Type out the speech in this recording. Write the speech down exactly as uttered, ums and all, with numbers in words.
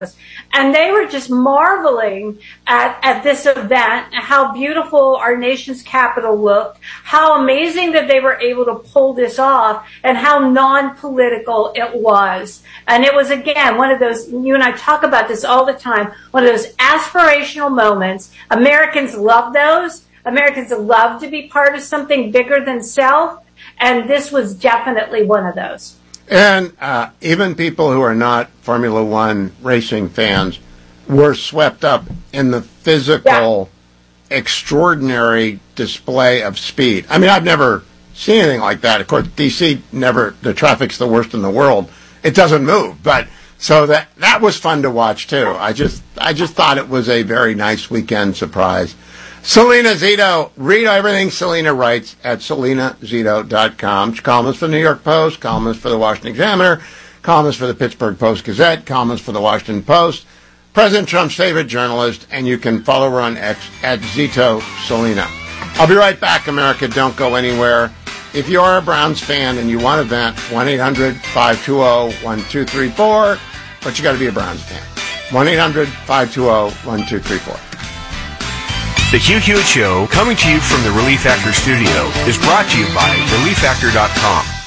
And they were just marveling at, at this event, how beautiful our nation's capital looked, how amazing that they were able to pull this off, and how non-political it was. And it was, again, one of those, you and I talk about this all the time, one of those aspirational moments. Americans love those. Americans love to be part of something bigger than self. And this was definitely one of those. And uh, even people who are not Formula One racing fans were swept up in the physical, yeah. extraordinary display of speed. I mean, I've never seen anything like that. Of course, D C never, the traffic's the worst in the world. It doesn't move. But so that that was fun to watch, too. I just I just thought it was a very nice weekend surprise. Selena Zito, read everything Selena writes at selena zito dot com. She's columnist for the New York Post, columnist for the Washington Examiner, columnist for the Pittsburgh Post-Gazette, columnist for the Washington Post, President Trump's favorite journalist, and you can follow her on X at Zito Selena. I'll be right back, America. Don't go anywhere. If you are a Browns fan and you want to vent, one eight hundred five two zero one two three four, but you got to be a Browns fan. one eight hundred five two zero one two three four. The Hugh Hewitt Show, coming to you from the Relief Factor studio, is brought to you by relief factor dot com.